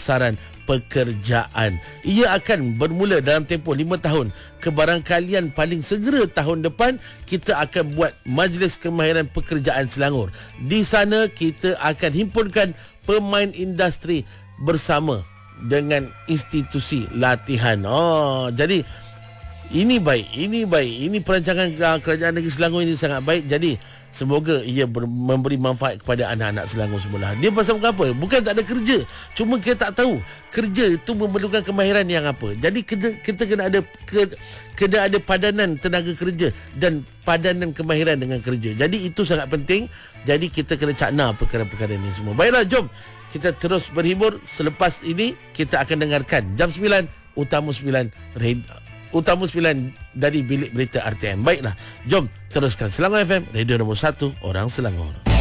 pemasaran pekerjaan. Ia akan bermula dalam tempoh 5 tahun. Kebarangkalian paling segera tahun depan kita akan buat Majlis Kemahiran Pekerjaan Selangor. Di sana kita akan himpunkan pemain industri bersama dengan institusi latihan. Jadi ini baik, ini perancangan kerajaan negeri Selangor ini sangat baik. Jadi semoga ia memberi manfaat kepada anak-anak Selangor semula. Dia pasal apa? Bukan tak ada kerja, cuma kita tak tahu kerja itu memerlukan kemahiran yang apa. Jadi kita kena ada padanan tenaga kerja dan padanan kemahiran dengan kerja. Jadi itu sangat penting. Jadi kita kena cakna perkara-perkara ini semua. Baiklah, jom kita terus berhibur. Selepas ini kita akan dengarkan jam 9 Utama 9 dari Bilik Berita RTM. Baiklah, jom teruskan Selangor FM, radio nombor 1 orang Selangor.